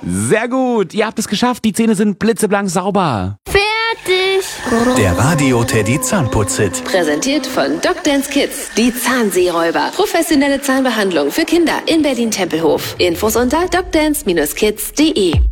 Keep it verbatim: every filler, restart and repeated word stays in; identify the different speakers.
Speaker 1: Sehr gut, ihr habt es geschafft. Die Zähne sind blitzeblank sauber.
Speaker 2: Fertig.
Speaker 3: Der Radio Teddy Zahnputz-Hit.
Speaker 4: Präsentiert von Doctance Kids. Die Zahnseeräuber. Professionelle Zahnbehandlung für Kinder in Berlin-Tempelhof. Infos unter doctance Bindestrich kids punkt de.